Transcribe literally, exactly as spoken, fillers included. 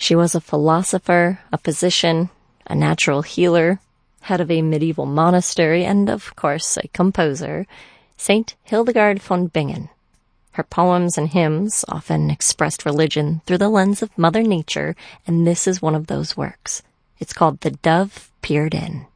She was a philosopher, a physician, a natural healer, head of a medieval monastery, and, of course, a composer, Saint Hildegard von Bingen. Her poems and hymns often expressed religion through the lens of Mother Nature, and this is one of those works. It's called The Dove Peered In.